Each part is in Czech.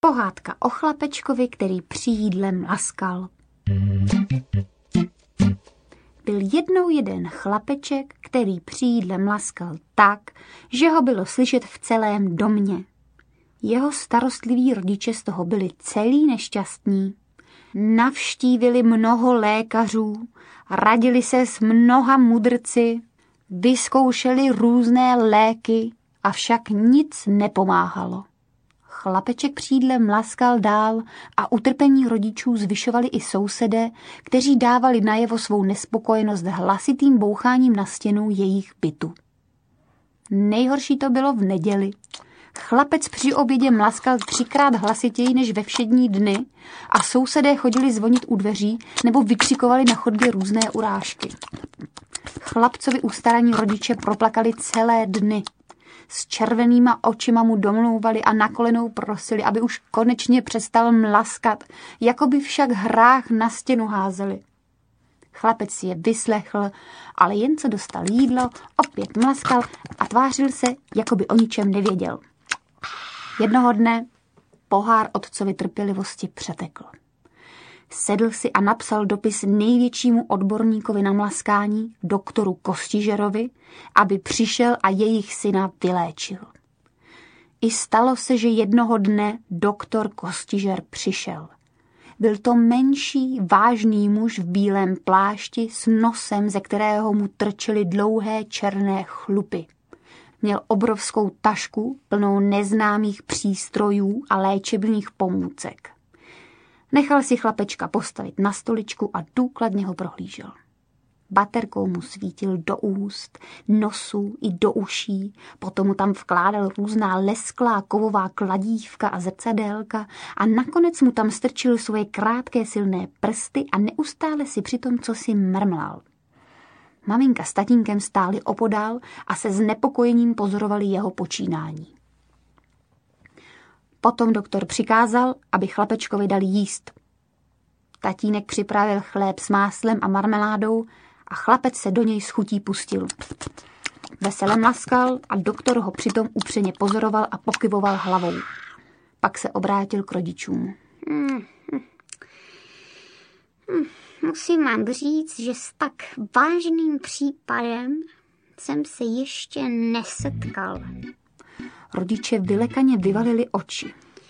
Pohádka o chlapečkovi, který při jídle mlaskal. Byl jednou jeden chlapeček, který při jídle mlaskal tak, že ho bylo slyšet v celém domě. Jeho starostliví rodiče z toho byli celý nešťastní. Navštívili mnoho lékařů, radili se s mnoha mudrci, vyzkoušeli různé léky, avšak nic nepomáhalo. Chlapeček při jídle mlaskal dál a utrpení rodičů zvyšovali i sousedé, kteří dávali najevo svou nespokojenost hlasitým boucháním na stěnu jejich bytu. Nejhorší to bylo v neděli. Chlapec při obědě mlaskal 3krát hlasitěji než ve všední dny a sousedé chodili zvonit u dveří nebo vykřikovali na chodbě různé urážky. Chlapcovi ustaraní rodiče proplakali celé dny. S červenýma očima mu domlouvali a na kolenou prosili, aby už konečně přestal mlaskat, jako by však hrách na stěnu házeli. Chlapec si je vyslechl, ale jen co dostal jídlo, opět mlaskal a tvářil se, jako by o ničem nevěděl. Jednoho dne pohár otcovi trpělivosti přetekl. Sedl si a napsal dopis největšímu odborníkovi na mlaskání, doktoru Kostižerovi, aby přišel a jejich syna vyléčil. I stalo se, že jednoho dne doktor Kostižer přišel. Byl to menší, vážný muž v bílém plášti s nosem, ze kterého mu trčely dlouhé černé chlupy. Měl obrovskou tašku plnou neznámých přístrojů a léčebných pomůcek. Nechal si chlapečka postavit na stoličku a důkladně ho prohlížel. Baterkou mu svítil do úst, nosu i do uší, potom mu tam vkládal různá lesklá kovová kladívka a zrcadélka a nakonec mu tam strčil svoje krátké silné prsty a neustále si přitom cosi mrmlal. Maminka s tatínkem stáli opodál a se znepokojením pozorovali jeho počínání. Potom doktor přikázal, aby chlapečkovi dali jíst. Tatínek připravil chléb s máslem a marmeládou a chlapec se do něj s chutí pustil. Vesele mlaskal a doktor ho přitom upřeně pozoroval a pokyvoval hlavou. Pak se obrátil k rodičům. Musím vám říct, že s tak vážným případem jsem se ještě nesetkal. Rodiče vylekaně vyvalili oči.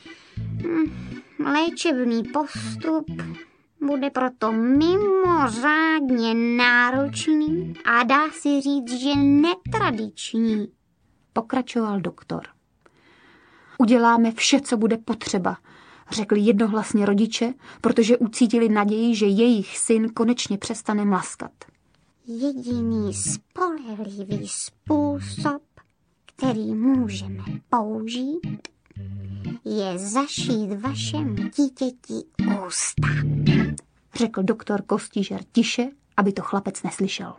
Léčebný postup bude proto mimořádně náročný a dá si říct, že netradiční, pokračoval doktor. Uděláme vše, co bude potřeba, řekli jednohlasně rodiče, protože ucítili naději, že jejich syn konečně přestane mlaskat. Jediný spolehlivý způsob, který můžeme použít, je zašít vašemu dítěti ústa, řekl doktor Kostižer tiše, aby to chlapec neslyšel.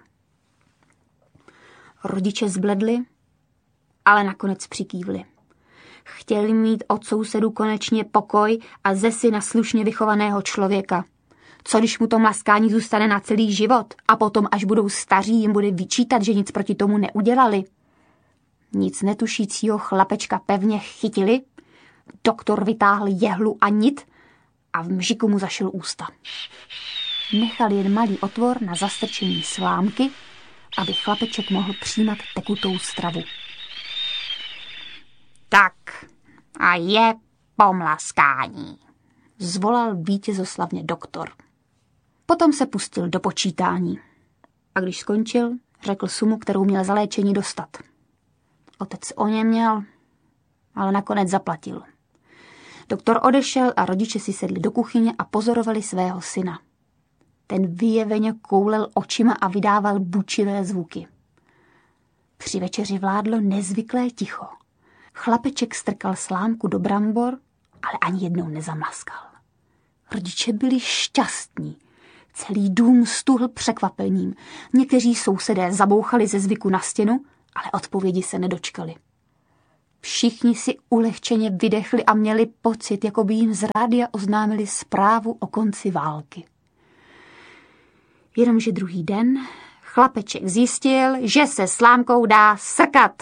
Rodiče zbledli, ale nakonec přikývli. Chtěli mít od sousedů konečně pokoj a ze syna slušně vychovaného člověka. Co když mu to mlaskání zůstane na celý život a potom, až budou staří, jim bude vyčítat, že nic proti tomu neudělali? Nic netušícího chlapečka pevně chytili, doktor vytáhl jehlu a nit a v mžiku mu zašil ústa. Nechal jen malý otvor na zastrčení slámky, aby chlapeček mohl přijímat tekutou stravu. Tak a je pomlaskání, zvolal vítězoslavně doktor. Potom se pustil do počítání. A když skončil, řekl sumu, kterou měl za léčení dostat. Otec o ně měl, ale nakonec zaplatil. Doktor odešel a rodiče si sedli do kuchyně a pozorovali svého syna. Ten vyjeveně koulel očima a vydával bučivé zvuky. Při večeři vládlo nezvyklé ticho. Chlapeček strkal slámku do brambor, ale ani jednou nezamlaskal. Rodiče byli šťastní. Celý dům stuhl překvapením. Někteří sousedé zabouchali ze zvyku na stěnu, ale odpovědi se nedočkali. Všichni si ulehčeně vydechli a měli pocit, jako by jim z rádia oznámili zprávu o konci války. Jenomže druhý den chlapeček zjistil, že se slámkou dá srkat.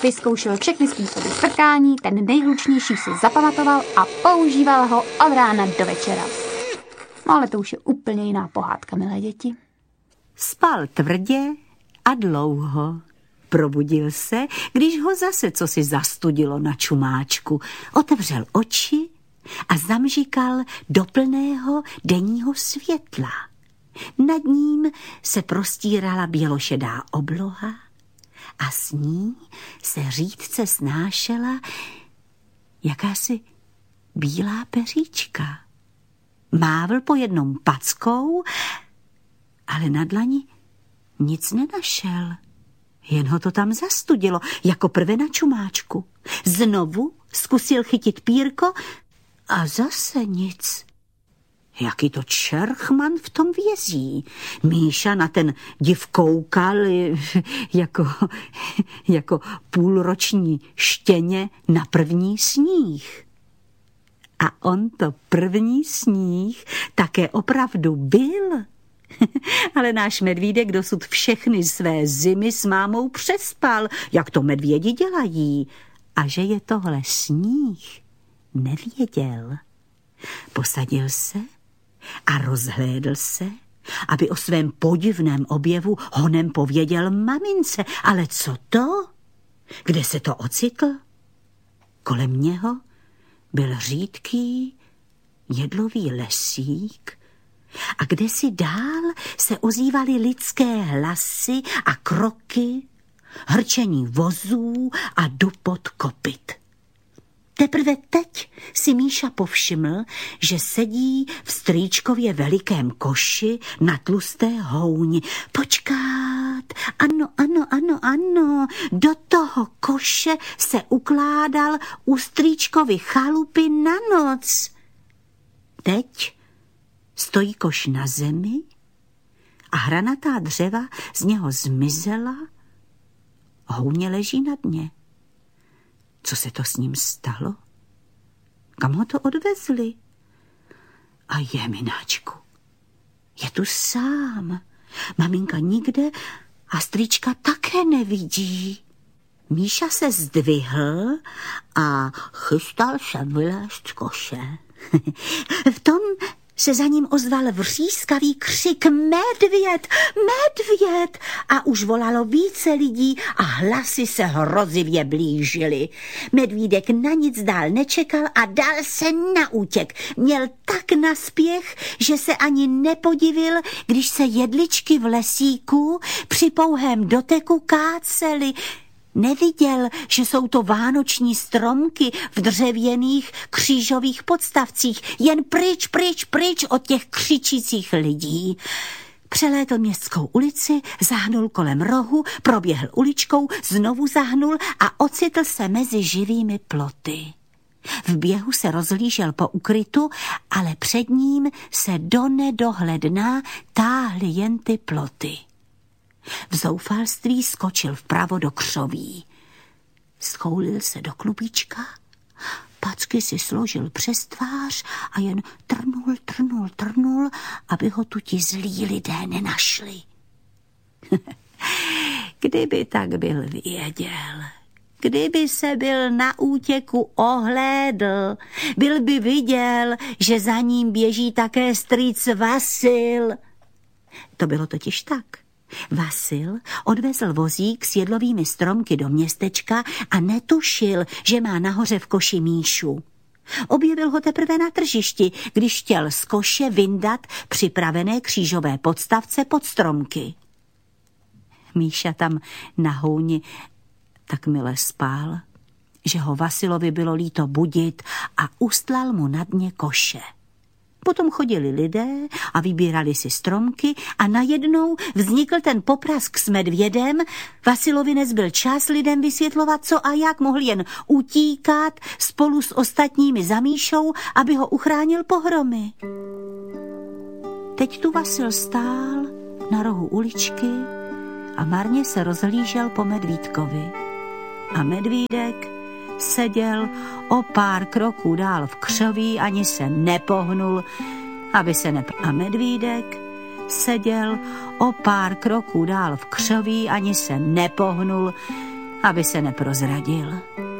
Vyzkoušel všechny způsoby strkání, ten nejhlučnější si zapamatoval a používal ho od rána do večera. No ale to už je úplně jiná pohádka, milé děti. Spal tvrdě a dlouho. Probudil se, když ho zase cosi zastudilo na čumáčku. Otevřel oči a zamžikal do plného denního světla. Nad ním se prostírala bělošedá obloha a s ní se řídce snášela jakási bílá peříčka. Mávl po jednom packou, ale na dlani nic nenašel. Jen ho to tam zastudilo, jako prve na čumáčku. Znovu zkusil chytit pírko a zase nic. Jaký to čerchman v tom vězí. Míša na ten div koukal jako půlroční štěně na první sníh. A on to první sníh také opravdu byl. Ale náš medvídek dosud všechny své zimy s mámou přespal, jak to medvědi dělají. A že je tohle sníh, nevěděl. Posadil se a rozhlédl se, aby o svém podivném objevu honem pověděl mamince. Ale co to? Kde se to ocitl? Kolem něho byl řídký jedlový lesík a kdesi dál se ozývaly lidské hlasy a kroky, hrčení vozů a dupot kopyt. Teprve teď si Míša povšiml, že sedí v strýčkově velikém koši na tlusté houni. Počkat, ano, do toho koše se ukládal u strýčkovy chalupy na noc. Teď stojí koš na zemi a hranatá dřeva z něho zmizela, houně leží na dně. Co se to s ním stalo? Kam ho to odvezli? A je, mináčku, je tu sám. Maminka nikde a strýčka také nevidí. Míša se zdvihl a chystal se vylézt z koše. V tom se za ním ozval vřískavý křik medvěd, medvěd a už volalo více lidí a hlasy se hrozivě blížily. Medvídek na nic dál nečekal a dal se na útěk. Měl tak naspěch, že se ani nepodivil, když se jedličky v lesíku při pouhém doteku kácely. Neviděl, že jsou to vánoční stromky v dřevěných křížových podstavcích, jen pryč od těch křičících lidí. Přelétl městskou ulici, zahnul kolem rohu, proběhl uličkou, znovu zahnul a ocitl se mezi živými ploty. V běhu se rozhlížel po ukrytu, ale před ním se do nedohledna táhly jen ty ploty. V zoufalství skočil vpravo do křoví. Schoulil se do klubíčka, packy si složil přes tvář a jen trnul, aby ho tu ti zlí lidé nenašli. Kdyby tak byl věděl, kdyby se byl na útěku ohlédl, byl by viděl, že za ním běží také strýc Vasil. To bylo totiž tak. Vasil odvezl vozík s jedlovými stromky do městečka a netušil, že má nahoře v koši Míšu. Objevil ho teprve na tržišti, když chtěl z koše vyndat připravené křížové podstavce pod stromky. Míša tam na houni tak mile spál, že ho Vasilovi bylo líto budit a ustlal mu na dně koše. Potom chodili lidé a vybírali si stromky a najednou vznikl ten poprask s medvědem. Vasilovi nezbyl čas lidem vysvětlovat, co a jak, mohl jen utíkat spolu s ostatními za Míšou, aby ho uchránil pohromy. Teď tu Vasil stál na rohu uličky a marně se rozhlížel po medvídkovi. A medvídek seděl o pár kroků dál v křoví, ani se nepohnul, aby se A medvídek seděl o pár kroků dál v křoví, ani se nepohnul, aby se neprozradil.